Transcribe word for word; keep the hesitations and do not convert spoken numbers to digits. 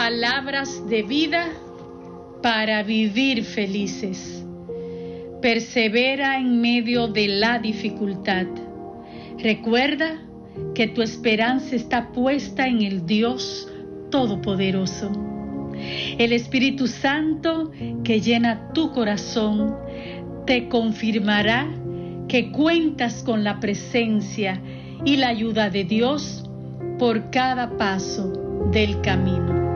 palabras de vida para vivir felices. Persevera en medio de la dificultad. Recuerda que tu esperanza está puesta en el Dios Todopoderoso. El Espíritu Santo que llena tu corazón te confirmará que cuentas con la presencia y la ayuda de Dios por cada paso del camino.